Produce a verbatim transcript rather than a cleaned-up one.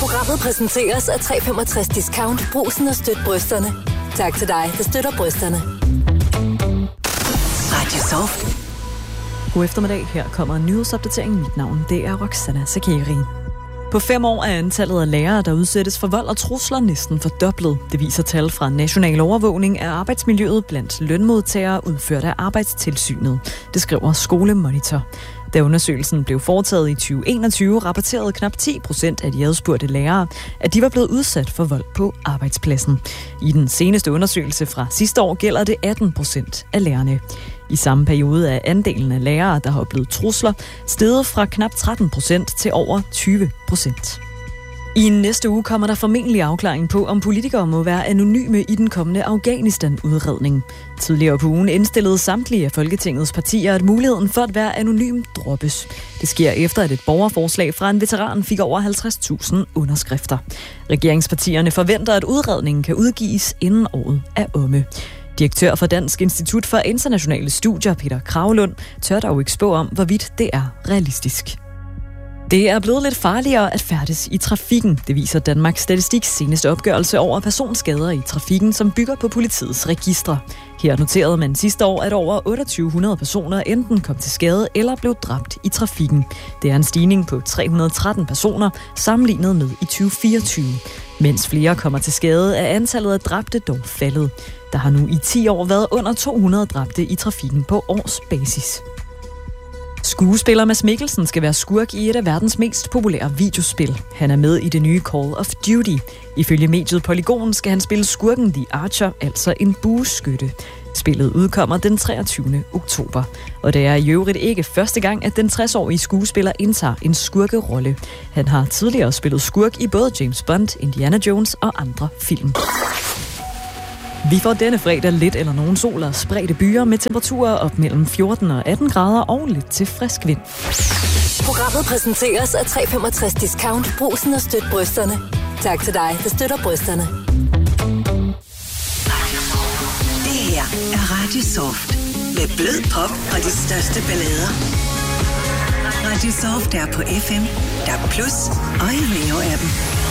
Programmet præsenteres af tre komma femogtres Discount. Brugsen og støt brysterne. Tak til dig, der støtter brysterne. Radio Soft. God eftermiddag. Her kommer en nyhedsopdatering. Mit navn, det er Roxana Zakeri. På fem år er antallet af lærere, der udsættes for vold og trusler, næsten fordoblet. Det viser tal fra National Overvågning af arbejdsmiljøet blandt lønmodtagere udført af Arbejdstilsynet. Det skriver Skolemonitor. Da undersøgelsen blev foretaget i tyve enogtyve, rapporterede knap ti procent af de adspurgte lærere, at de var blevet udsat for vold på arbejdspladsen. I den seneste undersøgelse fra sidste år gælder det atten procent af lærerne. I samme periode er andelen af lærere, der har oplevet trusler, steget fra knap tretten procent til over tyve procent. I næste uge kommer der formentlig afklaring på, om politikere må være anonyme i den kommende Afghanistan-udredning. Tidligere på ugen indstillede samtlige af Folketingets partier, at muligheden for at være anonym droppes. Det sker efter, at et borgerforslag fra en veteran fik over halvtreds tusind underskrifter. Regeringspartierne forventer, at udredningen kan udgives inden året er omme. Direktør for Dansk Institut for Internationale Studier, Peter Kragelund, tør dog ikke spå om, hvorvidt det er realistisk. Det er blevet lidt farligere at færdes i trafikken. Det viser Danmarks Statistiks seneste opgørelse over personskader i trafikken, som bygger på politiets registre. Her noterede man sidste år, at over otteogtyve hundrede personer enten kom til skade eller blev dræbt i trafikken. Det er en stigning på tre hundrede og tretten personer sammenlignet med i tyve fireogtyve. Mens flere kommer til skade, er antallet af dræbte dog faldet. Der har nu i ti år været under to hundrede dræbte i trafikken på årsbasis. Skuespiller Mads Mikkelsen skal være skurk i et af verdens mest populære videospil. Han er med i det nye Call of Duty. Ifølge mediet Polygon skal han spille skurken The Archer, altså en bueskytte. Spillet udkommer den treogtyvende oktober. Og det er i øvrigt ikke første gang, at den tres-årige skuespiller indtager en skurkerolle. Han har tidligere spillet skurk i både James Bond, Indiana Jones og andre film. Vi får denne fredag lidt eller nogen sol og spredte byer med temperaturer op mellem fjorten og atten grader og lidt til frisk vind. Programmet præsenteres af tre komma femogtres Discount. Brugsen og støt brysterne. Tak til dig, der støtter brysterne. Det her er Radio Soft. Med blød pop og de største ballader. Radio Soft er på F M, D A B plus og i Rio-appen.